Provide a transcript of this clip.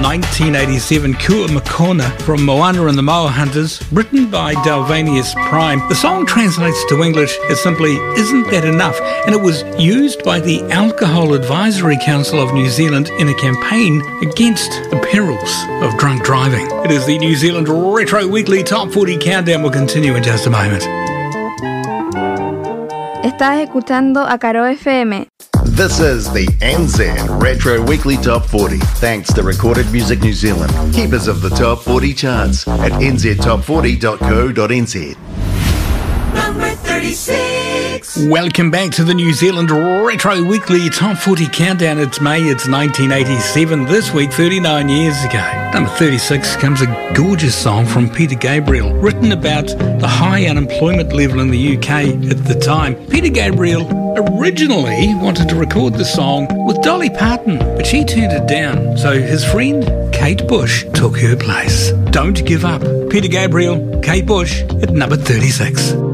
1987, Kua Makona from Moana and the Moa Hunters, written by Dalvanius Prime. The song translates to English as simply "Isn't That Enough?" and it was used by the Alcohol Advisory Council of New Zealand in a campaign against the perils of drunk driving. It is the New Zealand Retro Weekly Top 40 Countdown. We'll continue in just a moment. Estás escuchando a Caro FM. This is the NZ Retro Weekly Top 40, thanks to Recorded Music New Zealand, keepers of the Top 40 charts at nztop40.co.nz. Number 36. Welcome back to the New Zealand Retro Weekly Top 40 Countdown. It's May, it's 1987. This week, 39 years ago. Number 36 comes a gorgeous song from Peter Gabriel, written about the high unemployment level in the UK at the time. Peter Gabriel originally wanted to record the song with Dolly Parton, but she turned it down, so his friend Kate Bush took her place. Don't Give Up. Peter Gabriel, Kate Bush at number 36.